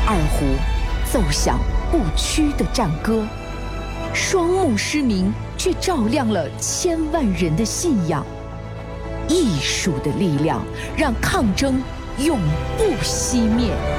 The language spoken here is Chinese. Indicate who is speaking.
Speaker 1: 二胡奏响不屈的战歌，双目失明却照亮了千万人的信仰。艺术的力量让抗争永不熄灭。